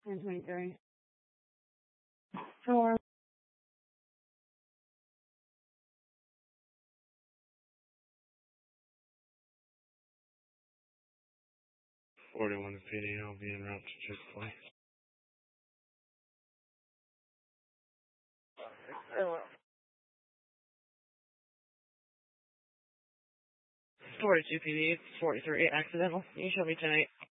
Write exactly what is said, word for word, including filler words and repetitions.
ten twenty-three. Four. forty-one to P D, I'll be en route to Chick-fil-A. forty-two P D, forty-three accidental. You show me tonight.